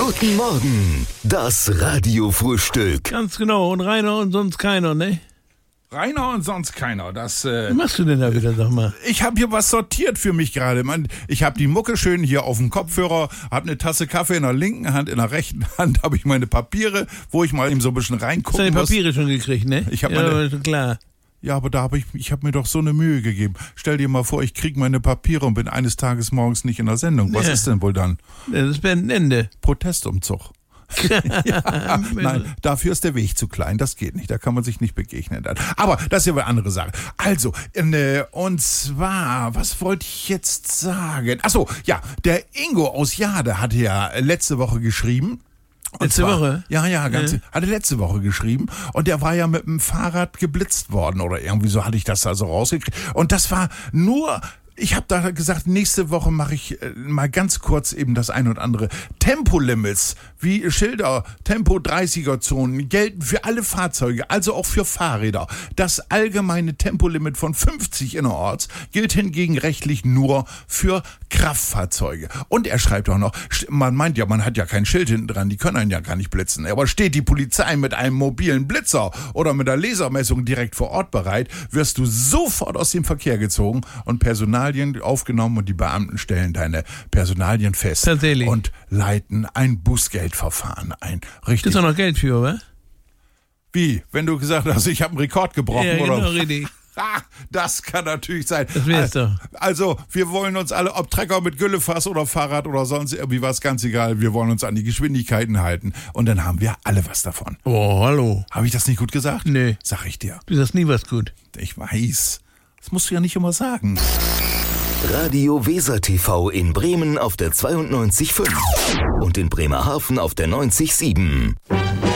Guten Morgen, das Radiofrühstück. Ganz genau, und Rainer und sonst keiner, ne? Rainer und sonst keiner. Was machst du denn da wieder, sag mal? Ich habe hier was sortiert für mich gerade. Ich habe die Mucke schön hier auf dem Kopfhörer, habe eine Tasse Kaffee in der linken Hand, in der rechten Hand habe ich meine Papiere, wo ich mal eben so ein bisschen reingucken Hast du muss. die Papiere schon gekriegt, ne? Ich hab klar. Ja, aber da habe ich habe mir doch so eine Mühe gegeben. Stell dir mal vor, ich kriege meine Papiere und bin eines Tages morgens nicht in der Sendung. Was ist denn wohl dann? Das wäre ein Ende. Protestumzug. Ja, nein, dafür ist der Weg zu klein, das geht nicht, da kann man sich nicht begegnen dann. Aber das ist ja eine andere Sache. Also, und zwar, was wollte ich jetzt sagen? Achso, ja, der Ingo aus Jade hatte ja letzte Woche geschrieben. Letzte Woche? Ja, hatte letzte Woche geschrieben und der war ja mit dem Fahrrad geblitzt worden oder irgendwie so hatte ich das also rausgekriegt. Und das war nur... Ich habe da gesagt, nächste Woche mache ich mal ganz kurz eben das ein und andere. Tempolimits wie Schilder, Tempo-30er-Zonen gelten für alle Fahrzeuge, also auch für Fahrräder. Das allgemeine Tempolimit von 50 innerorts gilt hingegen rechtlich nur für Kraftfahrzeuge. Und er schreibt auch noch, man meint ja, man hat ja kein Schild hinten dran, die können einen ja gar nicht blitzen. Aber steht die Polizei mit einem mobilen Blitzer oder mit einer Lasermessung direkt vor Ort bereit, wirst du sofort aus dem Verkehr gezogen und Personalien aufgenommen und die Beamten stellen deine Personalien fest. Tatsächlich. Und leiten ein Bußgeldverfahren ein. Richtig. Gibt's auch noch Geld für, oder? Wie? Wenn du gesagt hast, ich habe einen Rekord gebrochen, Ja, genau, oder? richtig. Das kann natürlich sein. Das wär's doch. Also, wir wollen uns alle, ob Trecker mit Güllefass oder Fahrrad oder sonst irgendwie was, ganz egal, wir wollen uns an die Geschwindigkeiten halten. Und dann haben wir alle was davon. Oh, hallo. Habe ich das nicht gut gesagt? Nee. Sag ich dir. Du sagst nie was gut. Ich weiß. Das musst du ja nicht immer sagen. Radio Weser TV in Bremen auf der 92.5 und in Bremerhaven auf der 90.7.